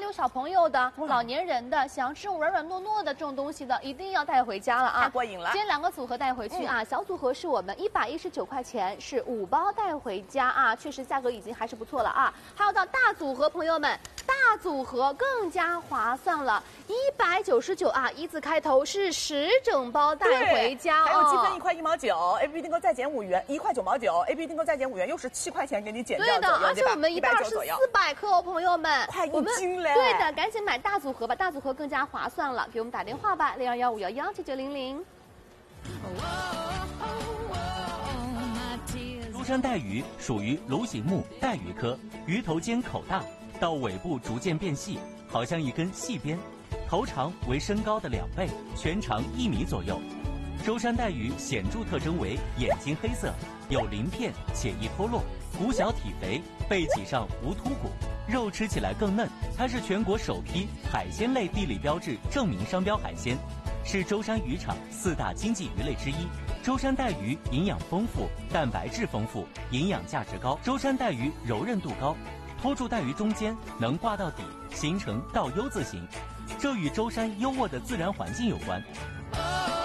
里有小朋友的、老年人的，想要吃这种软软糯糯的这种东西的，一定要带回家了啊！ 太过瘾了。 今天2个组合带回去啊，小组合是我们119块钱，是5包带回家啊，确实价格已经还是不错了啊。还有到大组合，朋友们，大组合更加划算了，199啊，1字开头是10整包带回家， 还有积分1块1毛9 ，APP 订购再减5元，1块9毛9 ，APP 订购再减5元，又是7块钱给你减掉。 对的，而且我们一袋是400克哦，朋友们， 快1斤嘞！ 对的，赶紧买大组合吧，大组合更加划算了。给我们打电话吧，0215119900。 舟山带鱼属于鲈形目带鱼科，鱼头尖口大，到尾部逐渐变细，好像一根细鞭，头长为身高的2倍，全长1米左右。舟山带鱼显著特征为眼睛黑色，有鳞片且易脱落，骨小体肥，背脊上无凸骨，肉吃起来更嫩。它是全国首批海鲜类地理标志证明商标海鲜，是舟山渔场4大经济鱼类之一。舟山带鱼营养丰富，蛋白质丰富，营养价值高。舟山带鱼柔韧度高，拖住带鱼中间能挂到底，形成倒 U 字形，这与舟山优渥的自然环境有关。